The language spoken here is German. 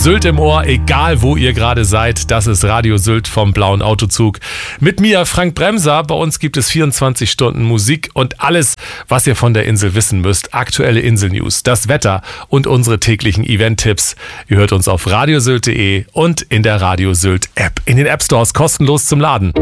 Sylt im Ohr, egal wo ihr gerade seid. Das ist Radio Sylt vom Blauen Autozug. Mit mir, Frank Bremser. Bei uns gibt es 24 Stunden Musik und alles, was ihr von der Insel wissen müsst. Aktuelle Inselnews, das Wetter und unsere täglichen Event-Tipps. Ihr hört uns auf radiosylt.de und in der Radio Sylt App. In den App Stores kostenlos zum Laden.